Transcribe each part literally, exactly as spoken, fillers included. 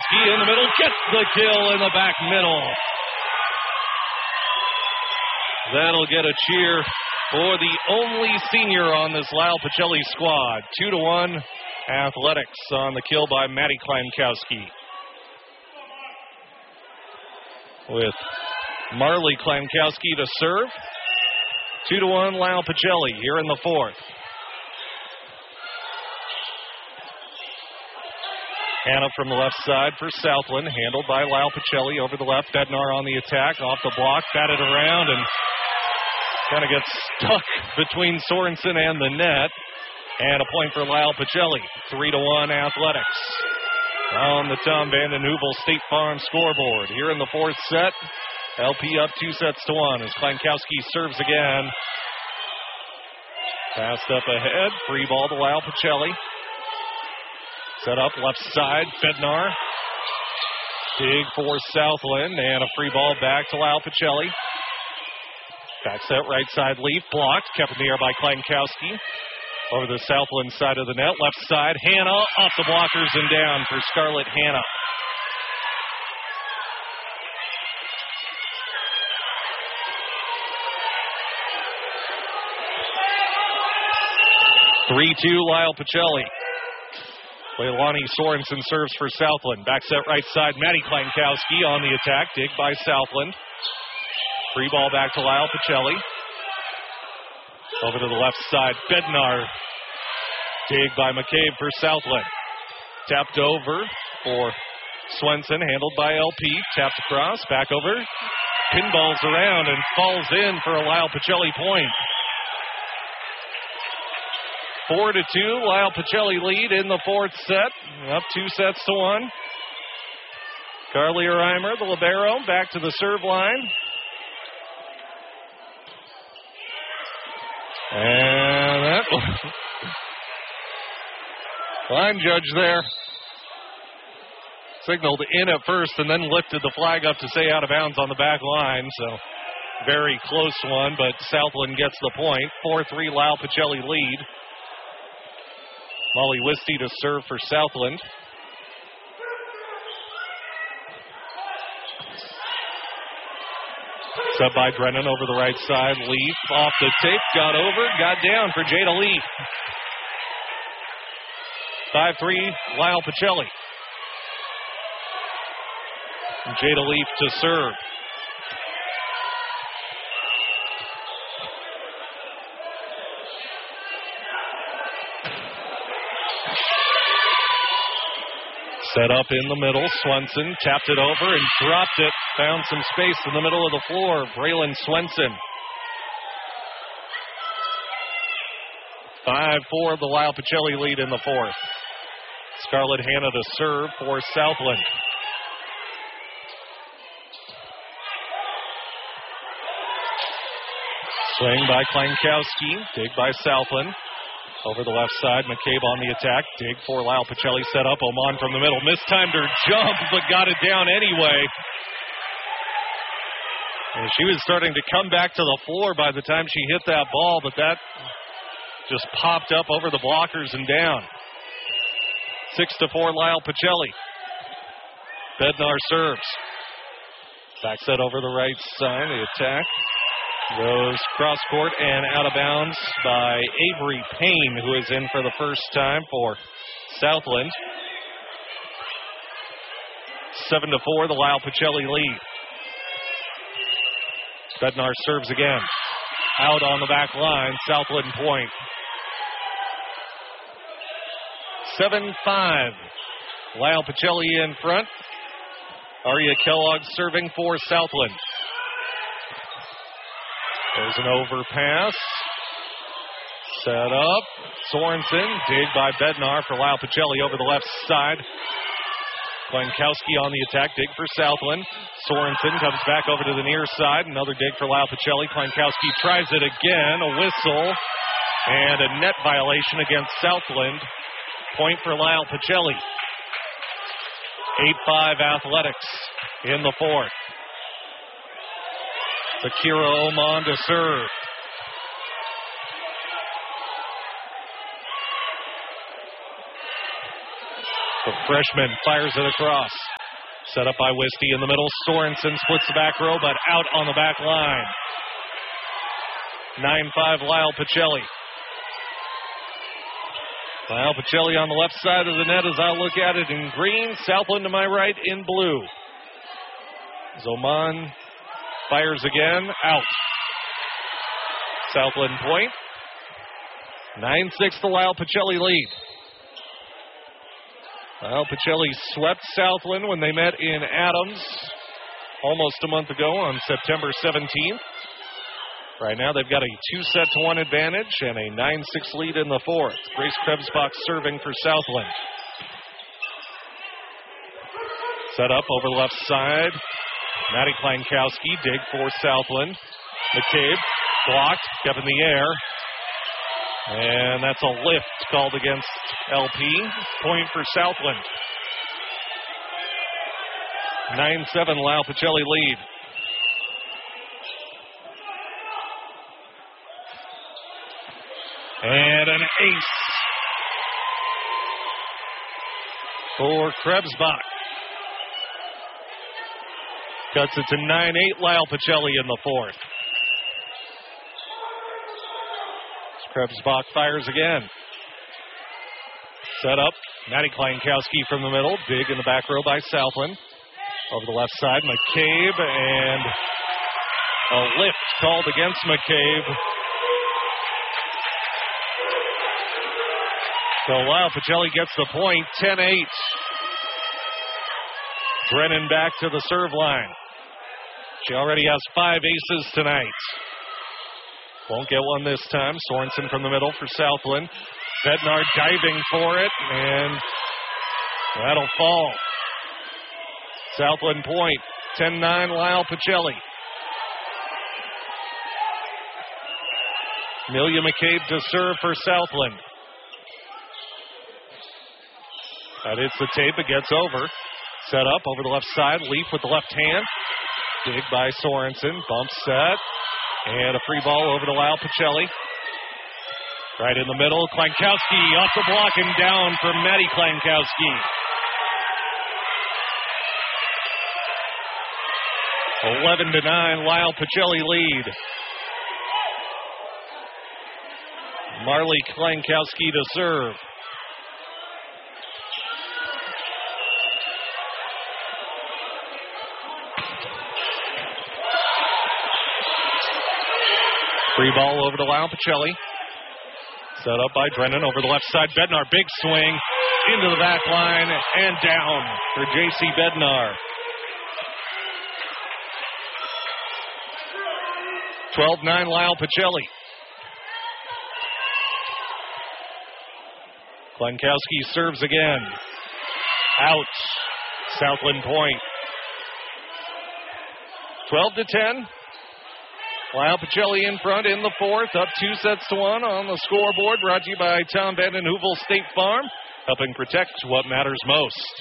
Klankowski in the middle, gets the kill in the back middle. That'll get a cheer for the only senior on this Lyle Pacelli squad. Two to one Athletics on the kill by Maddie Klankowski. With Marley Klankowski to serve. Two to one Lyle Pacelli here in the fourth. Hannah from the left side for Southland, handled by Lyle Pacelli over the left. Bednar on the attack, off the block, batted around, and kind of gets stuck between Sorensen and the net. And a point for Lyle Pacelli. Three to one Athletics. On the Tom Vanden Heuvel State Farm scoreboard. Here in the fourth set, L P up two sets to one as Klankowski serves again. Passed up ahead, free ball to Lyle Pacelli. Set up left side, Bednar. Dig for Southland, and a free ball back to Lyle Pacelli. Back set, right side leaf, blocked, kept in the air by Klankowski. Over the Southland side of the net, left side, Hannah off the blockers and down for Scarlett Hannah. three two Lyle Pacelli. Leilani Sorensen serves for Southland. Back set right side, Maddie Klankowski on the attack. Dig by Southland. Free ball back to Lyle Pacelli. Over to the left side, Bednar. Dig by McCabe for Southland. Tapped over for Swenson, handled by L P. Tapped across, back over. Pinballs around and falls in for a Lyle Pacelli point. Four to two, Lyle Pacelli lead in the fourth set. Up two sets to one. Carly Reimer, the libero, back to the serve line. And that line judge there signaled in at first and then lifted the flag up to say out of bounds on the back line. So very close one, but Southland gets the point. four three Lyle Pacelli lead. Molly Wisty to serve for Southland. Sub by Brennan over the right side. Leaf off the tape, got over, got down for Jada Leaf. five three Lyle Pacelli. Jada Leaf to serve. Set up in the middle. Swenson tapped it over and dropped it. Found some space in the middle of the floor. Braylon Swenson. five four the Lyle Pacelli lead in the fourth. Scarlett Hannah to serve for Southland. Swing by Klankowski. Dig by Southland. Over the left side, McCabe on the attack. Dig for Lyle Pacelli, set up. Oman from the middle. Mistimed her jump, but got it down anyway. And she was starting to come back to the floor by the time she hit that ball, but that just popped up over the blockers and down. Six to four, Lyle Pacelli. Bednar serves. Back set over the right side. The attack goes cross court and out of bounds by Avery Payne, who is in for the first time for Southland. Seven to four, the Lyle Pacelli lead. Bednar serves again. Out on the back line, Southland point. seven five. Lyle Pacelli in front. Aria Kellogg serving for Southland. There's an overpass. Set up. Sorensen. Dig by Bednar for Lyle Pacelli over the left side. Klankowski on the attack. Dig for Southland. Sorensen comes back over to the near side. Another dig for Lyle Pacelli. Klankowski tries it again. A whistle. And a net violation against Southland. Point for Lyle Pacelli. eight five Athletics in the fourth. Akira Oman to serve. The freshman fires it across. Set up by Wisty in the middle. Sorensen splits the back row, but out on the back line. nine five Lyle Pacelli. Lyle Pacelli on the left side of the net as I look at it in green. Southland to my right in blue. Zoman fires again. Out. Southland point. nine six the Lyle Pacelli lead. Lyle Pacelli swept Southland when they met in Adams almost a month ago on September seventeenth. Right now they've got a two-set to one advantage and a nine six lead in the fourth. Grace Krebsbach serving for Southland. Set up over the left side. Maddie Klankowski dig for Southland. McCabe blocked, kept in the air. And that's a lift called against L P. Point for Southland. nine seven Lyle Pacelli lead. And an ace for Krebsbach. Cuts it to nine eight Lyle Pacelli in the fourth. Krebsbach fires again. Set up. Maddie Klankowski from the middle. Dig in the back row by Southland. Over the left side, McCabe. And a lift called against McCabe. So Lyle Pacelli gets the point. ten eight. Drennan back to the serve line. She already has five aces tonight. Won't get one this time. Sorensen from the middle for Southland. Bednar diving for it, and that'll fall. Southland point. ten nine Lyle Pacelli. Amelia McCabe to serve for Southland. That hits the tape. It gets over. Set up over the left side. Leaf with the left hand. Dig by Sorensen. Bump set. And a free ball over to Lyle Pacelli. Right in the middle. Klankowski off the block and down for Maddie Klankowski. eleven to nine, Lyle Pacelli lead. Marley Klankowski to serve. Free ball over to Lyle Pacelli. Set up by Drennan over the left side. Bednar, big swing into the back line and down for J C Bednar. twelve nine Lyle Pacelli. Klankowski serves again. Out. Southland point. twelve to ten. Lyle Pacelli in front in the fourth, up two sets to one on the scoreboard. Brought to you by Tom Vanden Heuvel State Farm, helping protect what matters most.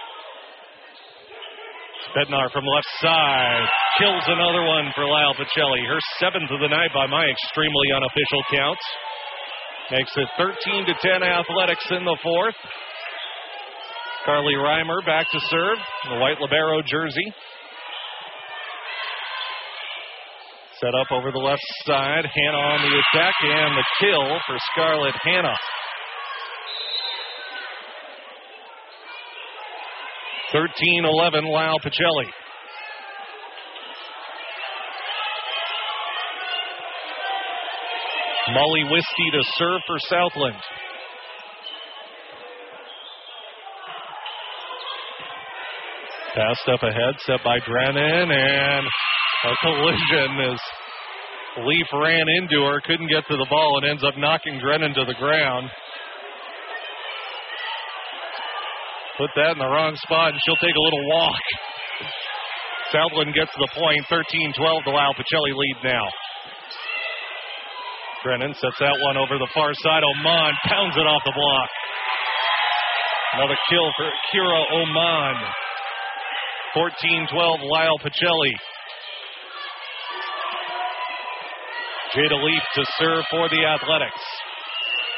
Bednar from left side kills another one for Lyle Pacelli. Her seventh of the night by my extremely unofficial counts. Makes it thirteen to ten Athletics in the fourth. Carly Reimer back to serve in the white libero jersey. Set up over the left side. Hannah on the attack and the kill for Scarlett Hannah. thirteen eleven Lyle Pacelli. Molly Wisty to serve for Southland. Passed up ahead, set by Drennan, and a collision as Leaf ran into her, couldn't get to the ball, and ends up knocking Drennan to the ground. Put that in the wrong spot, and she'll take a little walk. Southland gets the point, thirteen twelve to Lyle Pacelli lead now. Drennan sets that one over the far side. Oman pounds it off the block. Another kill for Kira Oman. fourteen twelve Lyle Pacelli. Jada Leaf to serve for the Athletics.